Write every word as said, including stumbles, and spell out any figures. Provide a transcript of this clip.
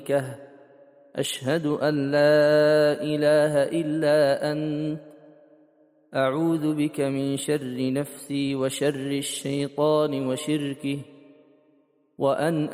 أشهد أن لا إله إلا أنت أعوذ بك من شر نفسي وشر الشيطان وشركه وأن